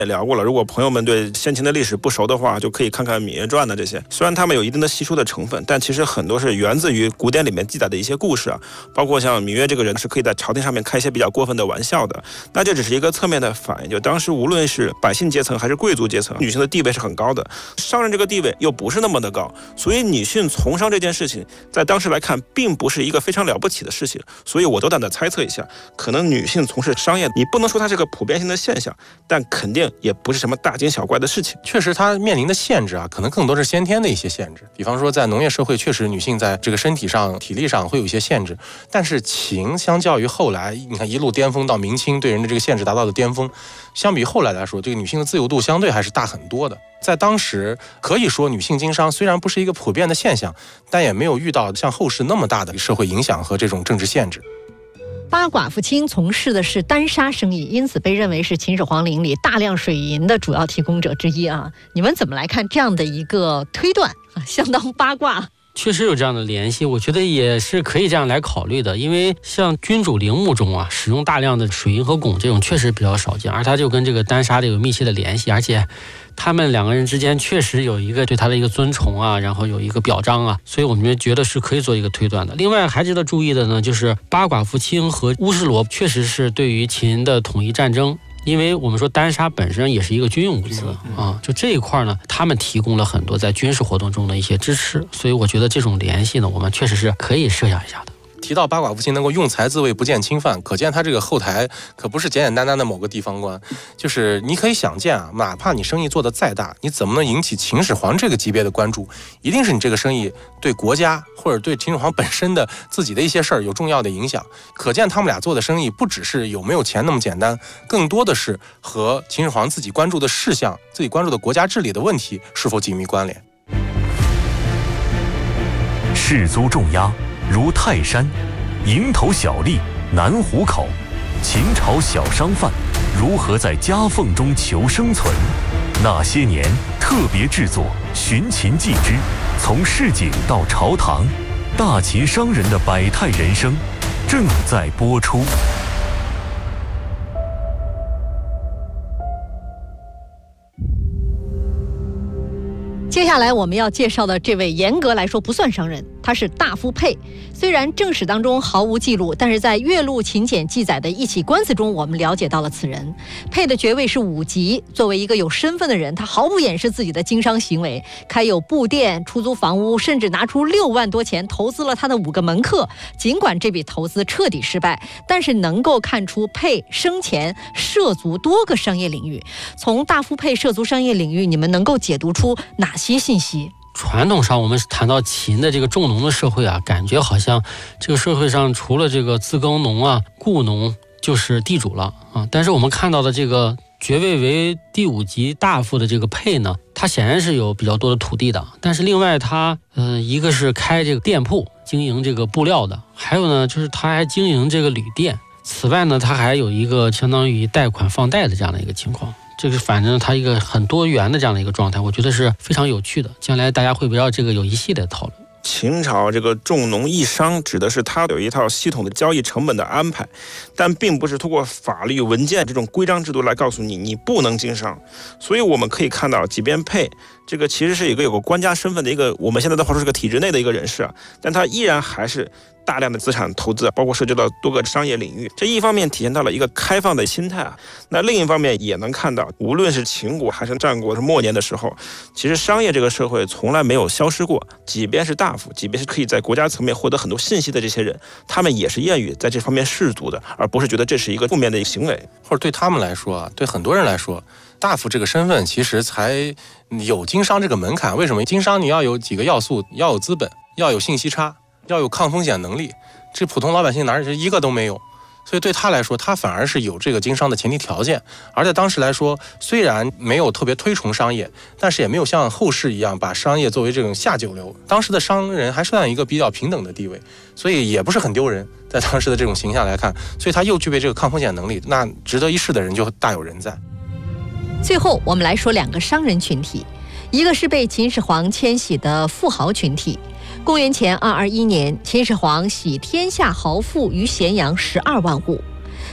也聊过了，如果朋友们对先秦的历史不熟的话，就可以看看《芈月传》的这些。虽然他们有一定的戏说的成分，但其实很多是源自于古典里面记载的一些故事啊。包括像芈月这个人是可以在朝廷上面开一些比较过分的玩笑的，那这只是一个侧面的反应。就当时无论是百姓阶层还是贵族阶层，女性的地位是很高的，商人这个地位又不是那么的高，所以女性从商这件事情，在当时来看，并不是一个非常了不起的事情。所以我斗胆的猜测一下，可能女性从事商业，你不能说它是个普遍性的现象，但肯定也不是什么大惊小怪的事情。 确实它面临的限制啊，可能更多是先天的一些限制。比方说在农业社会，确实女性在这个身体上体力上会有一些限制，但是秦相较于后来你看一路巅峰到明清对人的这个限制达到的巅峰，相比后来来说，这个女性的自由度相对还是大很多的。在当时可以说女性经商虽然不是一个普遍的现象，但也没有遇到像后世那么大的社会影响和这种政治限制。 八寡妇卿从事的是单纱生意，因此被认为是秦始皇陵里大量水银的主要提供者之一啊。你们怎么来看这样的一个推断啊？相当八卦。 确实有这样的联系，我觉得也是可以这样来考虑的。因为像君主陵墓中啊，使用大量的水银和汞这种确实比较少见，而它就跟这个单纱有密切的联系，而且他们两个人之间确实有一个对他的一个尊崇啊，然后有一个表彰啊，所以我们觉得是可以做一个推断的。另外还值得注意的呢，就是八寡妇卿和乌师罗确实是对于秦的统一战争，因为我们说单纱本身也是一个军用物资啊，就这一块呢，他们提供了很多在军事活动中的一些支持，所以我觉得这种联系呢，我们确实是可以设想一下的。 提到八寡妇卿能够用才自卫不见侵犯，可见他这个后台可不是简简单单的某个地方官，就是你可以想见啊，哪怕你生意做得再大，你怎么能引起秦始皇这个级别的关注？一定是你这个生意对国家或者对秦始皇本身的自己的一些事儿有重要的影响。可见他们俩做的生意不只是有没有钱那么简单，更多的是和秦始皇自己关注的事项、自己关注的国家治理的问题是否紧密关联。 士族重压如泰山、蝇头小利、南湖口，秦朝小商贩如何在夹缝中求生存？那些年特别制作《寻秦记之从市井到朝堂，大秦商人的百态人生》正在播出。 接下来我们要介绍的这位，严格来说不算商人，他是大夫沛。虽然正史当中毫无记录，但是在岳麓秦简记载的一起官司中，我们了解到了此人。沛的爵位是5级，作为一个有身份的人，他毫不掩饰自己的经商行为，开有布店、出租房屋，甚至拿出6万多钱投资了他的5个门客。尽管这笔投资彻底失败，但是能够看出沛生前涉足多个商业领域。从大夫沛涉足商业领域，你们能够解读出哪些信息？ 传统上我们谈到秦的这个重农的社会啊，感觉好像这个社会上除了这个自耕农啊、雇农就是地主了啊。但是我们看到的这个爵位为第5级大夫的这个沛呢，他显然是有比较多的土地的，但是另外他一个是开这个店铺经营这个布料的，还有呢就是他还经营这个旅店。此外呢，他还有一个相当于贷款放贷的这样的一个情况。这个反正它一个很多元的这样的一个状态，我觉得是非常有趣的。将来大家会围绕这个有一系列的讨论。 秦朝这个重农抑商指的是它有一套系统的交易成本的安排，但并不是通过法律文件这种规章制度来告诉你你不能经商。所以我们可以看到，即便沛这个其实是有个官家身份的一个，我们现在的话说是个体制内的一个人士啊，但他依然还是大量的资产投资，包括涉及到多个商业领域。这一方面体现到了一个开放的心态啊，那另一方面也能看到，无论是秦国还是战国是末年的时候，其实商业这个社会从来没有消失过。即便是大夫，即便是可以在国家层面获得很多信息的这些人，他们也是愿意在这方面士足的，而不是觉得这是一个负面的一个行为。 或者对他们来说啊，对很多人来说，大夫这个身份其实才有经商这个门槛。为什么？经商你要有几个要素，要有资本，要有信息差，要有抗风险能力，这普通老百姓哪一个都没有。所以对他来说，他反而是有这个经商的前提条件。而在当时来说，虽然没有特别推崇商业，但是也没有像后世一样把商业作为这种下九流。当时的商人还算一个比较平等的地位，所以也不是很丢人。在当时的这种形象来看，所以他又具备这个抗风险能力，那值得一试的人就大有人在。 最后我们来说2个商人群体，一个是被秦始皇迁徙的富豪群体。公元前221年，秦始皇徙天下豪富于咸阳12万户。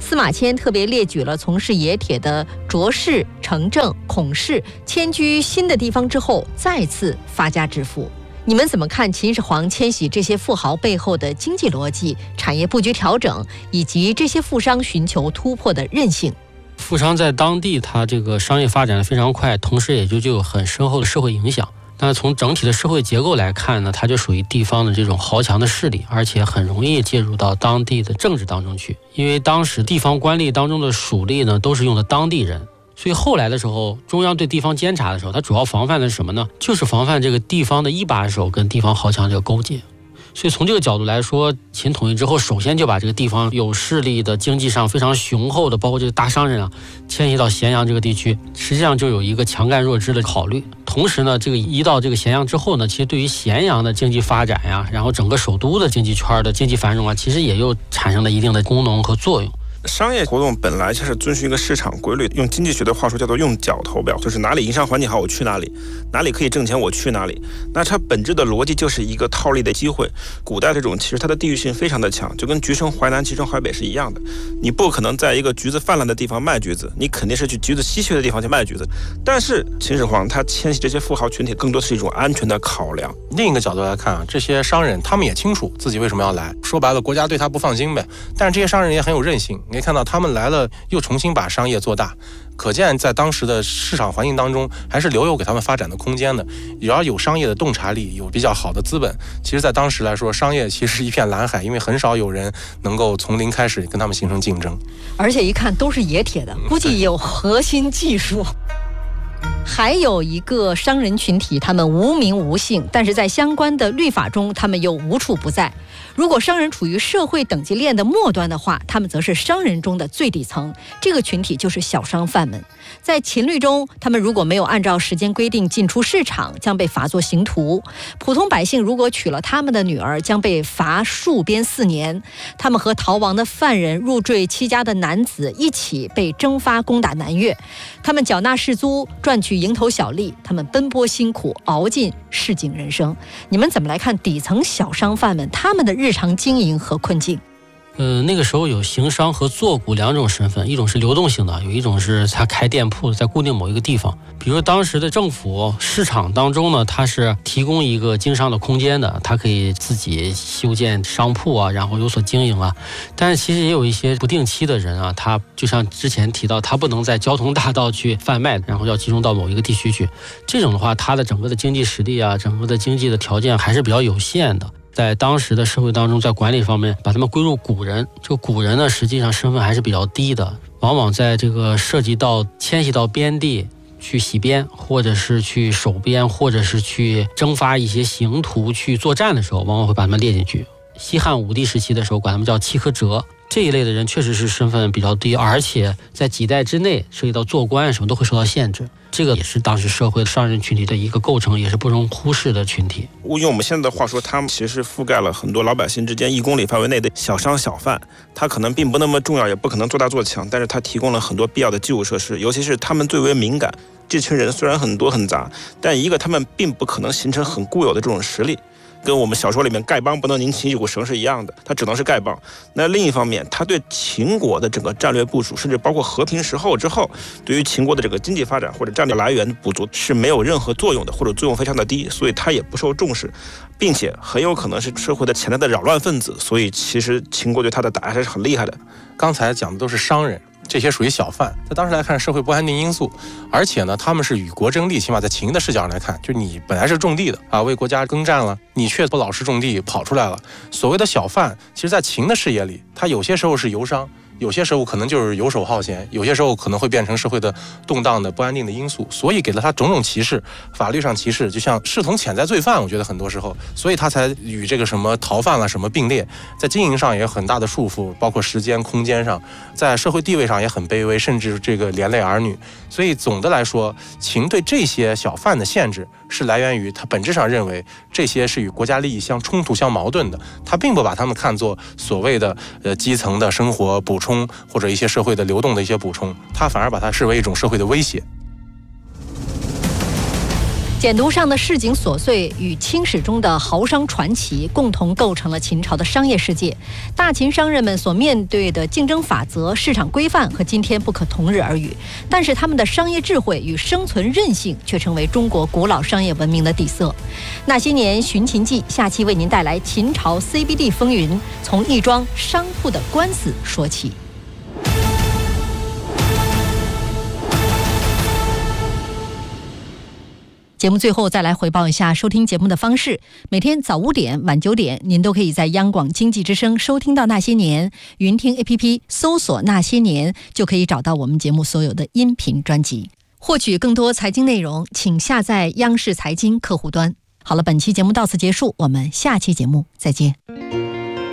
司马迁特别列举了从事冶铁的卓氏、程正、孔氏迁居新的地方之后再次发家致富。你们怎么看秦始皇迁徙这些富豪背后的经济逻辑、产业布局调整，以及这些富商寻求突破的韧性？ 富商在当地，他这个商业发展的非常快，同时也就有很深厚的社会影响。那从整体的社会结构来看呢，它就属于地方的这种豪强的势力，而且很容易介入到当地的政治当中去。因为当时地方官吏当中的属吏呢，都是用的当地人，所以后来的时候，中央对地方监察的时候，它主要防范的是什么呢？就是防范这个地方的一把手跟地方豪强这个勾结。所以从这个角度来说，秦统一之后，首先就把这个地方有势力的、经济上非常雄厚的，包括这个大商人啊，迁移到咸阳这个地区，实际上就有一个强干弱枝的考虑。同时呢，这个移到这个咸阳之后呢，其实对于咸阳的经济发展呀，然后整个首都的经济圈的经济繁荣啊，其实也又产生了一定的功能和作用。 商业活动本来就是遵循一个市场规律，用经济学的话说叫做用脚投标，就是哪里营商环境好我去哪里，哪里可以挣钱我去哪里。那它本质的逻辑就是一个套利的机会。古代这种其实它的地域性非常的强，就跟橘生淮南橘生淮北是一样的。你不可能在一个橘子泛滥的地方卖橘子，你肯定是去橘子稀缺的地方去卖橘子。但是秦始皇他迁徙这些富豪群体更多是一种安全的考量。 另一个角度来看啊，这些商人他们也清楚自己为什么要来，说白了国家对他不放心呗。但是这些商人也很有韧性，你可以看到他们来了又重新把商业做大，可见在当时的市场环境当中还是留有给他们发展的空间的。只要有商业的洞察力，有比较好的资本，其实在当时来说，商业其实是一片蓝海，因为很少有人能够从零开始跟他们形成竞争。 而且一看都是冶铁的，估计有核心技术。还有一个商人群体，他们无名无姓，但是在相关的律法中，他们又无处不在。如果商人处于社会等级链的末端的话，他们则是商人中的最底层，这个群体就是小商贩们。在秦律中，他们如果没有按照时间规定进出市场，将被罚作刑徒；普通百姓如果娶了他们的女儿，将被罚戍边4年。他们和逃亡的犯人、入赘戚家的男子一起被征发攻打南越，他们缴纳士租，赚取蝇头小利，他们奔波辛苦，熬尽市井人生。你们怎么来看底层小商贩们他们的日常经营和困境？ 那个时候有行商和做股2种身份，一种是流动性的，有一种是他开店铺在固定某一个地方。比如当时的政府市场当中呢，它是提供一个经商的空间的，它可以自己修建商铺啊，然后有所经营啊。但是其实也有一些不定期的人啊，他就像之前提到，他不能在交通大道去贩卖，然后要集中到某一个地区去。这种的话，他的整个的经济实力啊，整个的经济的条件还是比较有限的。在当时的社会当中，在管理方面把他们归入古人。这个古人呢，实际上身份还是比较低的，往往在这个涉及到迁徙到边地去洗边，或者是去守边，或者是去征发一些刑徒去作战的时候，往往会把他们列进去。西汉武帝时期的时候，管他们叫契科折。这一类的人确实是身份比较低，而且在几代之内涉及到做官什么都会受到限制。这个也是当时社会商人群体的一个构成，也是不容忽视的群体。 用我们现在的话说，他们其实覆盖了很多老百姓之间1公里范围内的小商小贩，他可能并不那么重要，也不可能做大做强，但是他提供了很多必要的基础设施，尤其是他们最为敏感。这群人虽然很多很杂，但一个他们并不可能形成很固有的这种实力。跟我们小说里面丐帮不能拧起一股绳是一样的，它只能是丐帮。那另一方面，它对秦国的整个战略部署，甚至包括和平时候之后，对于秦国的整个经济发展或者战略来源补足是没有任何作用的，或者作用非常的低，所以它也不受重视，并且很有可能是社会的潜在的扰乱分子。所以其实秦国对他的打压还是很厉害的。 刚才讲的都是商人，这些属于小贩，在当时来看社会不安定因素，而且呢，他们是与国争利，起码在秦的视角上来看，就你本来是种地的啊，为国家耕战了，你却不老实种地，跑出来了。所谓的小贩，其实在秦的视野里，他有些时候是游商，有些时候可能就是游手好闲，有些时候可能会变成社会的动荡的不安定的因素，所以给了他种种歧视，法律上歧视，就像视同潜在罪犯，我觉得很多时候，所以他才与这个什么逃犯了什么并列，在经营上也有很大的束缚，包括时间空间上，在社会地位上也很卑微，甚至这个连累儿女。所以总的来说，秦对这些小贩的限制是来源于他本质上认为这些是与国家利益相冲突相矛盾的，他并不把他们看作所谓的基层的生活补充或者一些社会的流动的一些补充，他反而把它视为一种社会的威胁。 简牍上的市井琐碎与清史中的豪商传奇共同构成了秦朝的商业世界。大秦商人们所面对的竞争法则、市场规范和今天不可同日而语，但是他们的商业智慧与生存韧性却成为中国古老商业文明的底色。那些年寻秦记下期为您带来秦朝 CBD 风云，从一桩商铺的官司说起。节目最后再来回报一下收听节目的方式。每天早5点、晚9点，您都可以在央广经济之声收听到那些年。云听 APP 搜索那些年，就可以找到我们节目所有的音频专辑。获取更多财经内容，请下载央视财经客户端。好了，本期节目到此结束，我们下期节目再见。